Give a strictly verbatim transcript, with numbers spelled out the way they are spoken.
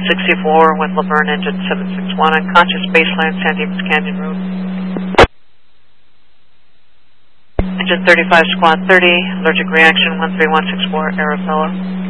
sixty-four with Laverne engine seven six one, unconscious baseline, San Dimas Canyon Road. Engine thirty-five, squad thirty, allergic reaction one three one six four, Arabella.